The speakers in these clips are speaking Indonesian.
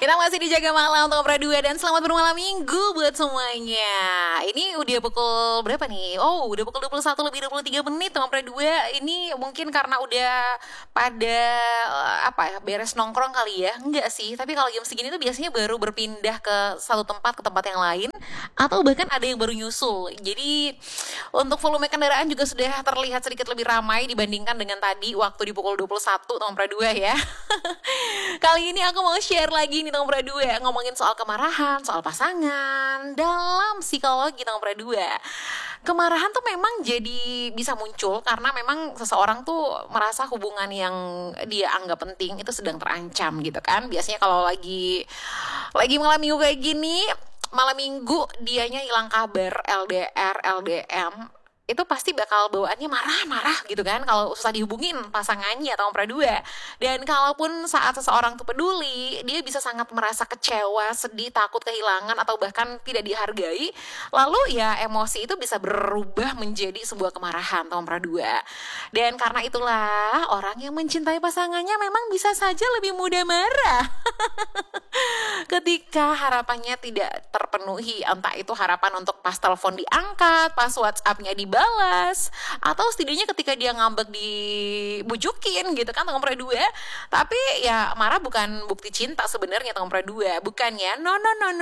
Kita masih dijaga malam untuk Ngobrol 2 dan selamat bermalam minggu buat semuanya. Ini udah pukul berapa nih? Oh, udah pukul 21 lebih 23 menit Ngobrol 2. Ini mungkin karena udah pada beres nongkrong kali ya. Enggak sih, tapi kalau jam segini tuh biasanya baru berpindah ke satu tempat ke tempat yang lain atau bahkan ada yang baru nyusul. Jadi untuk volume kendaraan juga sudah terlihat sedikit lebih ramai dibandingkan dengan tadi waktu di pukul 21 Ngobrol 2 ya. Kali ini aku mau share lagi nih nomor 2, ngomongin soal kemarahan, soal pasangan dalam psikologi nomor 2. Kemarahan tuh memang jadi bisa muncul karena memang seseorang tuh merasa hubungan yang dia anggap penting itu sedang terancam gitu kan. Biasanya kalau lagi malam minggu kayak gini, malam minggu dianya hilang kabar, LDR, LDM, itu pasti bakal bawaannya marah-marah gitu kan kalau susah dihubungin pasangannya atau dua. Dan kalaupun saat seseorang tuh peduli, dia bisa sangat merasa kecewa, sedih, takut kehilangan atau bahkan tidak dihargai. Lalu ya emosi itu bisa berubah menjadi sebuah kemarahan atau dua. Dan karena itulah orang yang mencintai pasangannya memang bisa saja lebih mudah marah ketika harapannya tidak terpenuhi, entah itu harapan untuk pas telepon diangkat, pas WhatsApp-nya dibalas, atau setidaknya ketika dia ngambek dibujukin gitu kan nomor 2. Tapi ya marah bukan bukti cinta sebenarnya nomor 2, bukan ya. No.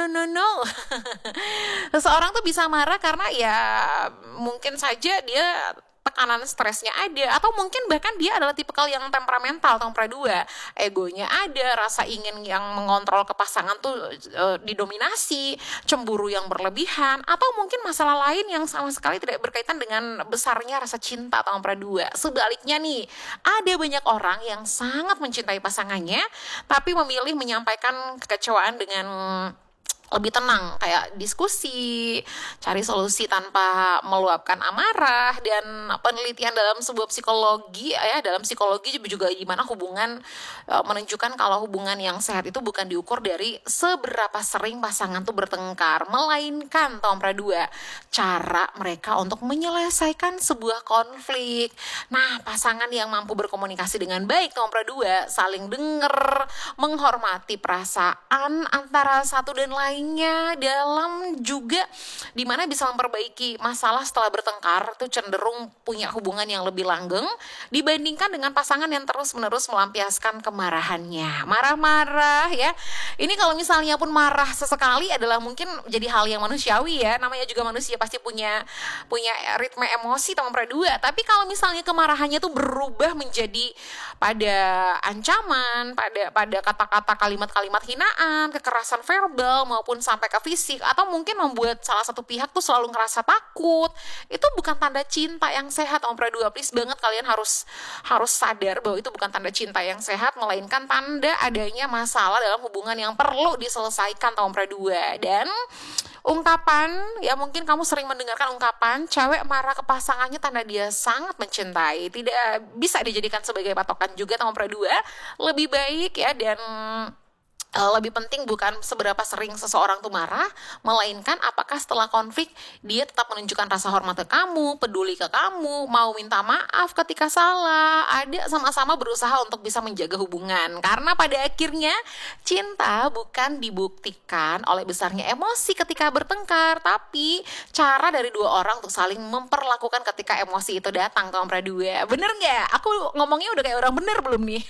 Seseorang tuh bisa marah karena ya mungkin saja dia tekanan stresnya ada, atau mungkin bahkan dia adalah tipikal yang temperamental nomor 2, egonya ada, rasa ingin yang mengontrol ke pasangan tuh didominasi, cemburu yang berlebihan, atau mungkin masalah lain yang sama sekali tidak berkaitan dengan besarnya rasa cinta nomor 2. Sebaliknya nih, ada banyak orang yang sangat mencintai pasangannya tapi memilih menyampaikan kekecewaan dengan lebih tenang, kayak diskusi, cari solusi tanpa meluapkan amarah. Dan penelitian dalam sebuah psikologi dalam psikologi juga gimana hubungan menunjukkan kalau hubungan yang sehat itu bukan diukur dari seberapa sering pasangan tuh bertengkar, melainkan nomor 2, cara mereka untuk menyelesaikan sebuah konflik. Nah, pasangan yang mampu berkomunikasi dengan baik nomor 2, saling dengar, menghormati perasaan antara satu dan lain dalam juga dimana bisa memperbaiki masalah setelah bertengkar tuh cenderung punya hubungan yang lebih langgeng dibandingkan dengan pasangan yang terus-menerus melampiaskan kemarahannya. Marah-marah ya. Ini kalau misalnya pun marah sesekali adalah mungkin jadi hal yang manusiawi ya. Namanya juga manusia pasti punya ritme emosi nomor 2. Tapi kalau misalnya kemarahannya tuh berubah menjadi pada ancaman, pada kata-kata kalimat-kalimat hinaan, kekerasan verbal maupun sampai ke fisik, atau mungkin membuat salah satu pihak tuh selalu ngerasa takut, itu bukan tanda cinta yang sehat nomor 2. Please banget kalian harus sadar bahwa itu bukan tanda cinta yang sehat, melainkan tanda adanya masalah dalam hubungan yang perlu diselesaikan nomor 2. Dan ungkapan, ya mungkin kamu sering mendengarkan ungkapan cewek marah ke pasangannya tanda dia sangat mencintai, tidak bisa dijadikan sebagai patokan juga nomor 2. Lebih baik ya, dan lebih penting bukan seberapa sering seseorang tuh marah, melainkan apakah setelah konflik dia tetap menunjukkan rasa hormat ke kamu, peduli ke kamu, mau minta maaf ketika salah, ada sama-sama berusaha untuk bisa menjaga hubungan. Karena pada akhirnya cinta bukan dibuktikan oleh besarnya emosi ketika bertengkar, tapi cara dari dua orang untuk saling memperlakukan ketika emosi itu datang nomor 2. Bener nggak? Aku ngomongnya udah kayak orang bener belum nih?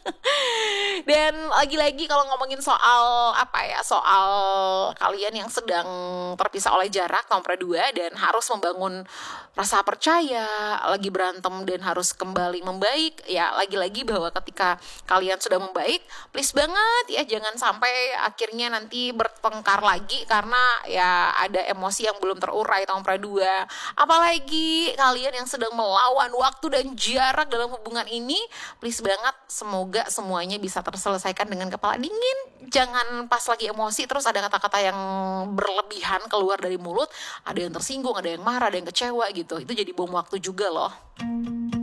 Dan lagi-lagi kalau ngomongin soal soal kalian yang sedang terpisah oleh jarak nomor 2 dan harus membangun rasa percaya, lagi berantem dan harus kembali membaik, ya lagi-lagi bahwa ketika kalian sudah membaik, please banget ya jangan sampai akhirnya nanti bertengkar lagi karena ya ada emosi yang belum terurai nomor 2. Apalagi kalian yang sedang melawan waktu dan jarak dalam hubungan ini, please banget semoga semuanya bisa terselesaikan dengan kepala dingin. Jangan pas lagi emosi terus ada kata-kata yang berlebihan keluar dari mulut, ada yang tersinggung, ada yang marah, ada yang kecewa gitu. Itu jadi bom waktu juga loh.